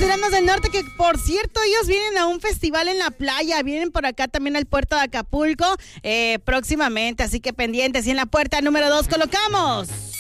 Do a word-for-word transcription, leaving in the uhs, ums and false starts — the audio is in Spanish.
Tiranos del Norte, que por cierto, ellos vienen a un festival en la playa, vienen por acá también al puerto de Acapulco, eh, próximamente, así que pendientes. Y en la puerta número dos colocamos